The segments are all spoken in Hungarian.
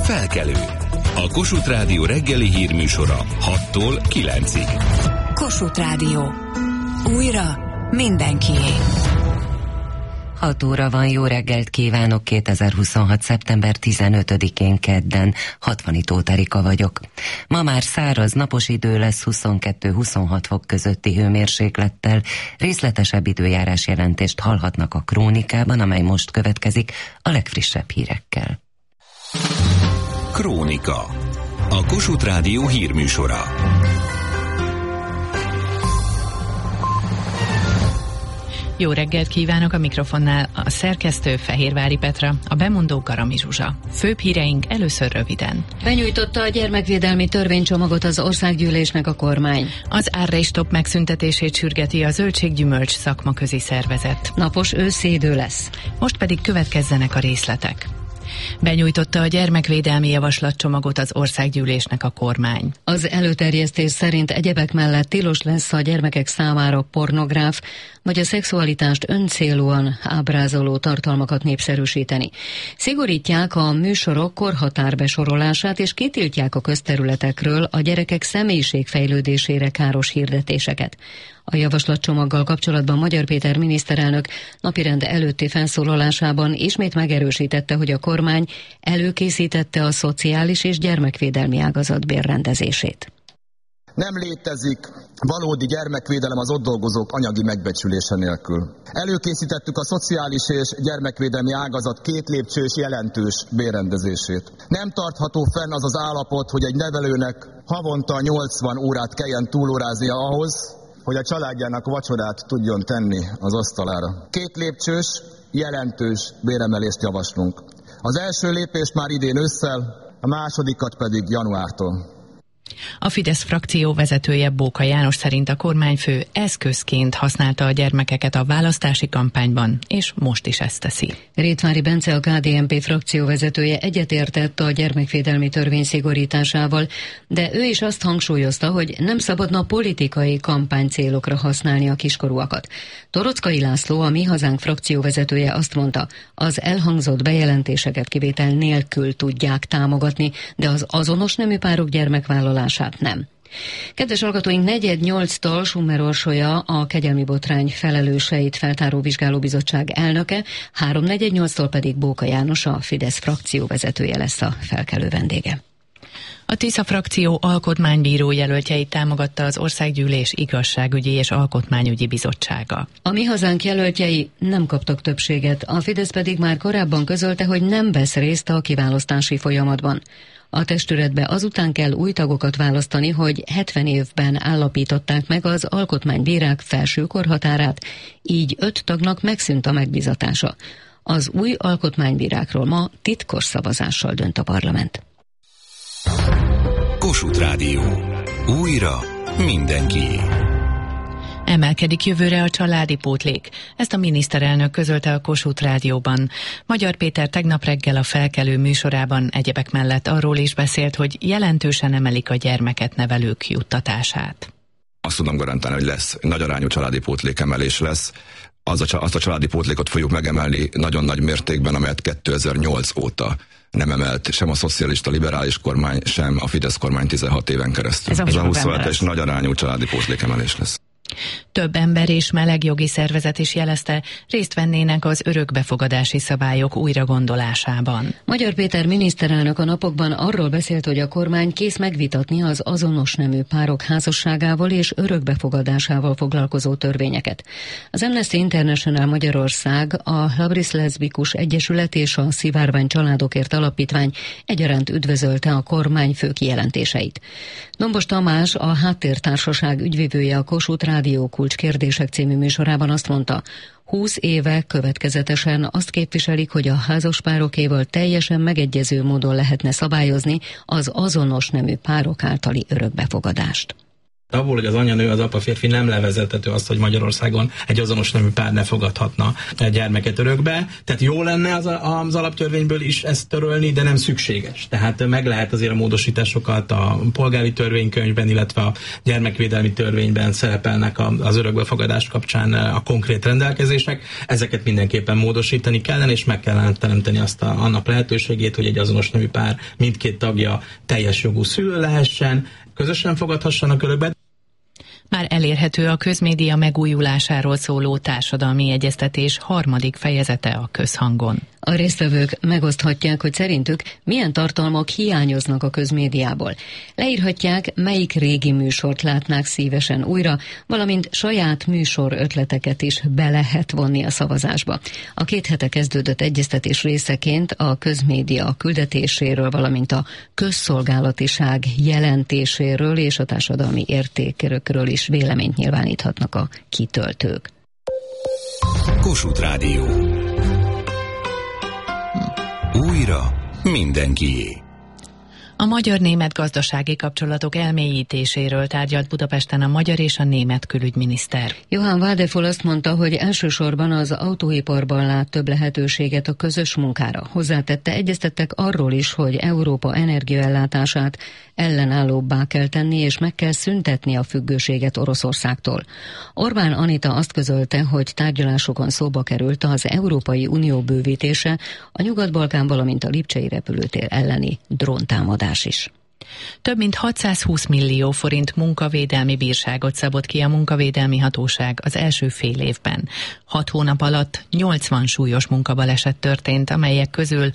Felkelő. A Kossuth Rádió reggeli hírműsora 6-tól 9-ig. Kossuth Rádió. Újra mindenkié. 6 óra van, jó reggelt kívánok, 2026. szeptember 15-én kedden, 60 Tóth Erika vagyok. Ma már száraz, napos idő lesz 22-26 fok közötti hőmérséklettel. Részletesebb időjárás jelentést hallhatnak a Krónikában, amely most következik a legfrissebb hírekkel. Krónika. A Kossuth Rádió hírműsora. Jó reggelt kívánok, a mikrofonnál a szerkesztő Fehérvári Petra, a bemondó Garami Zsuzsa. Főbb híreink először röviden. Benyújtotta a gyermekvédelmi törvénycsomagot az országgyűlésnek a kormány. Az árrés-stop megszüntetését sürgeti a zöldséggyümölcs szakmaközi szervezet. Napos őszi idő lesz. Most pedig következzenek a részletek. Benyújtotta a gyermekvédelmi javaslatcsomagot az országgyűlésnek a kormány. Az előterjesztés szerint egyebek mellett tilos lesz a gyermekek számára pornográf, vagy a szexualitást öncélúan ábrázoló tartalmakat népszerűsíteni. Szigorítják a műsorok korhatárbesorolását, és kitiltják a közterületekről a gyerekek személyiségfejlődésére káros hirdetéseket. A javaslatcsomaggal kapcsolatban Magyar Péter miniszterelnök napirend előtti felszólalásában ismét megerősítette, hogy a kormány előkészítette a szociális és gyermekvédelmi ágazat bérrendezését. Nem létezik valódi gyermekvédelem az ott dolgozók anyagi megbecsülése nélkül. Előkészítettük a szociális és gyermekvédelmi ágazat két lépcsős jelentős bérrendezését. Nem tartható fenn az az állapot, hogy egy nevelőnek havonta 80 órát kelljen túlóráznia ahhoz, hogy a családjának vacsorát tudjon tenni az asztalára. Két lépcsős, jelentős béremelést javaslunk. Az első lépést már idén ősszel, a másodikat pedig januártól. A Fidesz frakció vezetője Bóka János szerint a kormányfő eszközként használta a gyermekeket a választási kampányban, és most is ezt teszi. Rétvári Bence, a KDNP frakció vezetője egyetértett a gyermekvédelmi törvény szigorításával, de ő is azt hangsúlyozta, hogy nem szabadna politikai kampánycélokra használni a kiskorúakat. Torockai László, a Mi Hazánk frakció vezetője azt mondta, az elhangzott bejelentéseket kivétel nélkül tudják támogatni, de az azonos nemű párok gyermekvállalását nem. Kedves hallgatóink, 4:08-tól Summer Orsolya, a kegyelmi botrány felelőseit feltáró vizsgálóbizottság elnöke, 3:48-tól pedig Bóka János, a Fidesz frakció vezetője lesz a felkelő vendége. A Tisza frakció alkotmánybíró jelöltjeit támogatta az Országgyűlés Igazságügyi és Alkotmányügyi Bizottsága. A Mi Hazánk jelöltjei nem kaptak többséget, a Fidesz pedig már korábban közölte, hogy nem vesz részt a kiválasztási folyamatban. A testületbe azután kell új tagokat választani, hogy 70 évben állapították meg az alkotmánybírák felső korhatárát, így 5 tagnak megszűnt a megbízatása. Az új alkotmánybírákról ma titkos szavazással dönt a parlament. Kossuth Rádió. Újra mindenkié. Emelkedik jövőre a családi pótlék. Ezt a miniszterelnök közölte a Kossuth Rádióban. Magyar Péter tegnap reggel a Felkelő műsorában egyebek mellett arról is beszélt, hogy jelentősen emelik a gyermeket nevelők juttatását. Azt tudom garantálni, hogy lesz nagy arányú családi pótlékemelés lesz. Azt a családi pótlékot fogjuk megemelni nagyon nagy mértékben, amelyet 2008 óta nem emelt sem a szocialista liberális kormány, sem a Fidesz kormány 16 éven keresztül. Ez a 27-es nagy arányú családi pótlékemelés lesz. Több ember és melegjogi szervezet is jelezte, részt vennének az örökbefogadási szabályok újragondolásában. Magyar Péter miniszterelnök a napokban arról beszélt, hogy a kormány kész megvitatni az azonos nemű párok házasságával és örökbefogadásával foglalkozó törvényeket. Az Amnesty International Magyarország, a Labris Leszbikus Egyesület és a Szivárvány Családokért Alapítvány egyaránt üdvözölte a kormányfő kijelentéseit. Dombos Tamás, a Háttértársaság ügyvivője a Kossuth Rádió Kulcskérdések című műsorában azt mondta, 20 éve következetesen azt képviselik, hogy a házaspárokéval teljesen megegyező módon lehetne szabályozni az azonos nemű párok általi örökbefogadást. Abból, hogy az anya-nő, az apa-férfi nem levezethető azt, hogy Magyarországon egy azonos nemű pár ne fogadhatna egy gyermeket örökbe. Tehát jó lenne az alaptörvényből is ezt törölni, de nem szükséges. Tehát meg lehet azért a módosításokat a polgári törvénykönyvben, illetve a gyermekvédelmi törvényben szerepelnek az örökbefogadás kapcsán a konkrét rendelkezések. Ezeket mindenképpen módosítani kellene, és meg kellene teremteni annak lehetőségét, hogy egy azonos nemű pár mindkét tagja teljes jogú szülő lehessen, közösen fogadhassanak örökbe. Már elérhető a közmédia megújulásáról szóló társadalmi egyeztetés 3. fejezete a Közhangon. A résztvevők megoszthatják, hogy szerintük milyen tartalmak hiányoznak a közmédiából. Leírhatják, melyik régi műsort látnák szívesen újra, valamint saját műsor ötleteket is be lehet vonni a szavazásba. A 2 hete kezdődött egyeztetés részeként a közmédia küldetéséről, valamint a közszolgálatiság jelentéséről és a társadalmi értékekről is véleményt nyilváníthatnak a kitöltők. Kossuth Rádió. Újra mindenkié. A magyar-német gazdasági kapcsolatok elmélyítéséről tárgyalt Budapesten a magyar és a német külügyminiszter. Johann Wadefull azt mondta, hogy elsősorban az autóiparban lát több lehetőséget a közös munkára. Hozzátette, egyeztettek arról is, hogy Európa energiaellátását ellenállóbbá kell tenni, és meg kell szüntetni a függőséget Oroszországtól. Orbán Anita azt közölte, hogy tárgyalásokon szóba került az Európai Unió bővítése, a Nyugat-Balkán, valamint a lipcsei repülőtér elleni dróntámadás is. Több mint 620 millió forint munkavédelmi bírságot szabott ki a munkavédelmi hatóság az első fél évben. 6 hónap alatt 80 súlyos munkabaleset történt, amelyek közül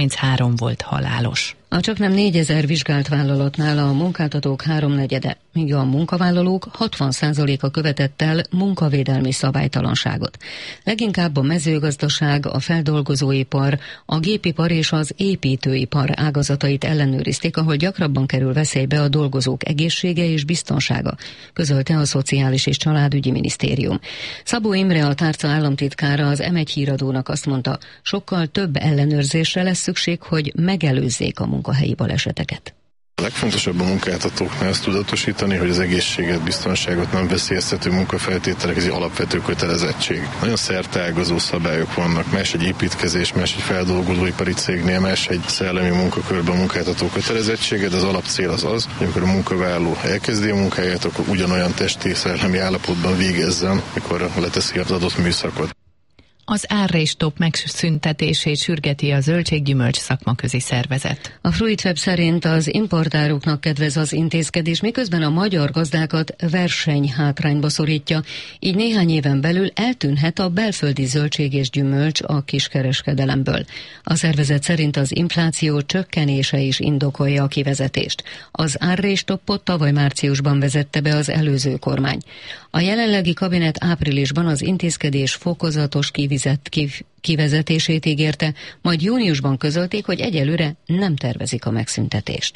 33 volt halálos. A csaknem 4000 vizsgált vállalatnál a munkáltatók 3/4, míg a munkavállalók 60%-a követett el munkavédelmi szabálytalanságot. Leginkább a mezőgazdaság, a feldolgozóipar, a gépipar és az építőipar ágazatait ellenőrizték, ahol gyakrabban kerül veszélybe a dolgozók egészsége és biztonsága, közölte a Szociális és Családügyi Minisztérium. Szabó Imre, a tárca államtitkára az M1 híradónak azt mondta, sokkal több ellenőrzésre lesz szükség, hogy megelőzzék a munkahelyi baleseteket. A legfontosabb a munkáltatóknál azt tudatosítani, hogy az egészséget, biztonságot nem veszélyeztető munkafeltételek, ez egy alapvető kötelezettség. Nagyon szerteágazó szabályok vannak, más egy építkezés, más egy feldolgozóipari cégnél, más egy szellemi munkakörben a munkáltató kötelezettsége, de az alapcél az, hogy amikor a munkavállaló elkezdi a munkáját, akkor ugyanolyan testi, szellemi állapotban végezzen, mikor leteszi az adott műszakot. Az árrés-stop megszüntetését sürgeti a zöldséggyümölcs szakmaközi szervezet. A Fruitweb szerint az importáruknak kedvez az intézkedés, miközben a magyar gazdákat versenyhátrányba szorítja, így néhány éven belül eltűnhet a belföldi zöldség és gyümölcs a kiskereskedelemből. A szervezet szerint az infláció csökkenése is indokolja a kivezetést. Az árrés-stoppot tavaly márciusban vezette be az előző kormány. A jelenlegi kabinet áprilisban az intézkedés fokozatos kivezetését ígérte, majd júniusban közölték, hogy egyelőre nem tervezik a megszüntetést.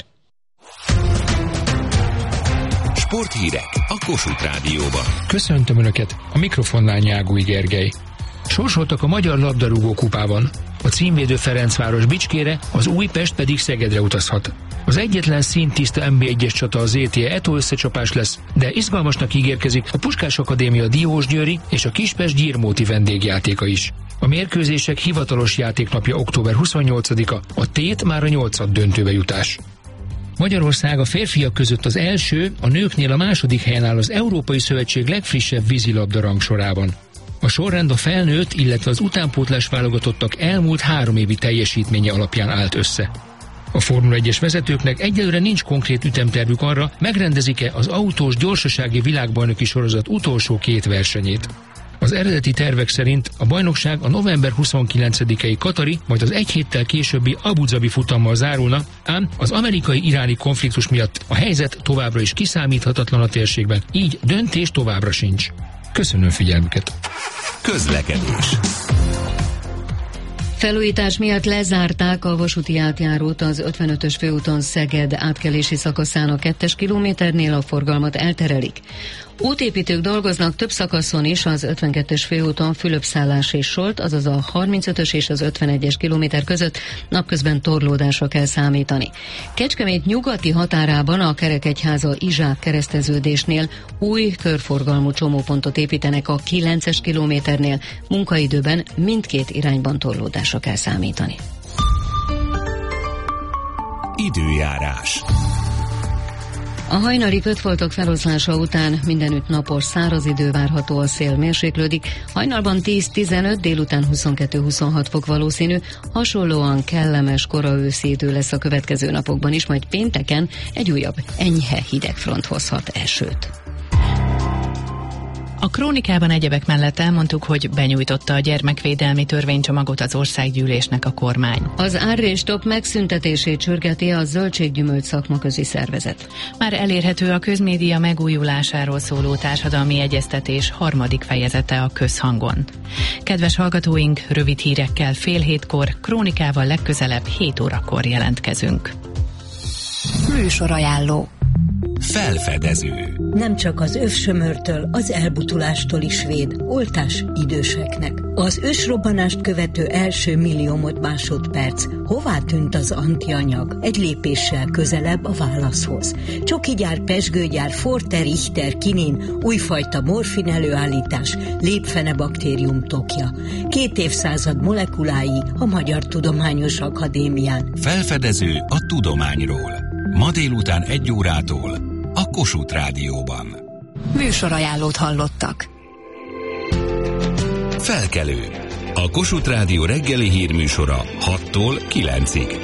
Sporthírek a Kossuth Rádióban. Köszöntöm Önöket, a mikrofonnál Nyágúj Gergely. Sorsoltak a Magyar Labdarúgó kupában. A címvédő Ferencváros Bicskére, az Újpest pedig Szegedre utazhat. Az egyetlen színtiszta NB1-es csata az ETE Eto összecsapás lesz, de izgalmasnak ígérkezik a Puskás Akadémia Diósgyőri és a Kispest Gyirmóti vendégjátéka is. A mérkőzések hivatalos játéknapja október 28-a, a tét már a 8. döntőbe jutás. Magyarország a férfiak között az első, a nőknél a második helyen áll az Európai Szövetség legfrissebb vízilabda rangsorában. A sorrend a felnőtt, illetve az utánpótlás válogatottak elmúlt 3 évi teljesítménye alapján állt össze. A Formula 1-es vezetőknek egyelőre nincs konkrét ütemtervük arra, megrendezik-e az autós gyorsasági világbajnoki sorozat utolsó 2 versenyét. Az eredeti tervek szerint a bajnokság a november 29-i katari, majd az 1 héttel későbbi Abu Dhabi futammal zárulna, ám az amerikai-iráni konfliktus miatt a helyzet továbbra is kiszámíthatatlan a térségben, így döntés továbbra sincs. Köszönöm figyelmüket! Közlekedés. Felújítás miatt lezárták a vasúti átjárót az 55-ös főúton Szeged átkelési szakaszának 2-es kilométernél, a forgalmat elterelik. Útépítők dolgoznak több szakaszon is az 52-es főúton Fülöp-Szállás és Solt, azaz a 35-ös és az 51-es kilométer között napközben torlódásra kell számítani. Kecskemét nyugati határában a Kerekegyháza Izsák kereszteződésnél új körforgalmú csomópontot építenek a 9-es kilométernél, munkaidőben mindkét irányban torlódásra kell számítani. Időjárás. A hajnali kötfoltok feloszlása után mindenütt napos, száraz idő várható, a szél mérséklődik. Hajnalban 10-15, délután 22-26 fok valószínű, hasonlóan kellemes koraőszi idő lesz a következő napokban is, majd pénteken egy újabb enyhe hidegfront hozhat esőt. A krónikában egyebek mellett elmondtuk, hogy benyújtotta a gyermekvédelmi törvénycsomagot az országgyűlésnek a kormány. Az árrés-stop megszüntetését sürgeti a Zöldséggyümölcs szakmaközi szervezet. Már elérhető a közmédia megújulásáról szóló társadalmi egyeztetés 3. fejezete a Közhangon. Kedves hallgatóink, rövid hírekkel 6:30, krónikával legközelebb 7 órakor jelentkezünk. Műsorajánló. Felfedező. Nem csak az övsömörtől, az elbutulástól is véd, oltás időseknek. Az ősrobbanást követő első milliómod másodperc. Hová tűnt az antianyag? Egy lépéssel közelebb a válaszhoz. Csokigyár, pezsgőgyár, Forte, Richter, Kinin, újfajta morfin előállítás, lépfenebaktérium tokja. 2 évszázad molekulái a Magyar Tudományos Akadémián. Felfedező a tudományról. Ma délután 1 órától a Kossuth Rádióban. Műsorajánlót hallottak. Felkelő. A Kossuth Rádió reggeli hírműsora 6-tól 9-ig.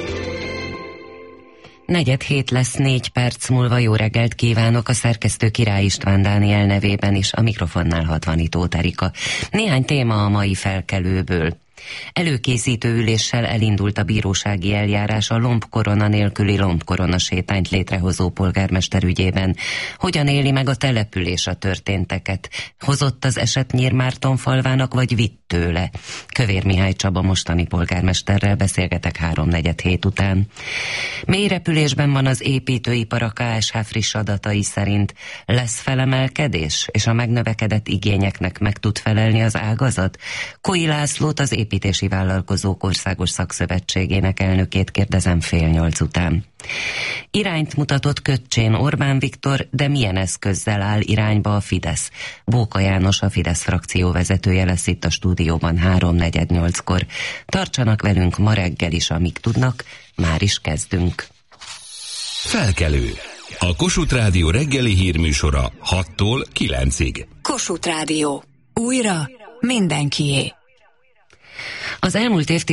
6:45 lesz, 4 perc múlva. Jó reggelt kívánok, a szerkesztő Király István Dániel nevében is, a mikrofonnál Hatvanitó Erika. Néhány téma a mai felkelőből. Előkészítő üléssel elindult a bírósági eljárás a lombkorona nélküli lombkorona sétányt létrehozó polgármester ügyében. Hogyan éli meg a település a történteket? Hozott az eset Nyírmártonfalvának, vagy vitt tőle? Kövér Mihály Csaba mostani polgármesterrel beszélgetek 3-4 után. Mély repülésben van az építőipar, a KSH friss adatai szerint. Lesz felemelkedés, és a megnövekedett igényeknek meg tud felelni az ágazat? Koi Lászlót, az Építési Vállalkozók Országos Szakszövetségének elnökét kérdezem 7:30 után. Irányt mutatott Köccsén Orbán Viktor, de milyen eszközzel áll irányba a Fidesz? Bóka János, a Fidesz frakció vezetője lesz itt a stúdióban 3-4-8-kor. Tartsanak velünk ma reggel is, amíg tudnak, már is kezdünk. Felkelő. A Kossuth Rádió reggeli hírműsora 6-tól 9-ig. Kossuth Rádió. Újra mindenkié. Az elmúlt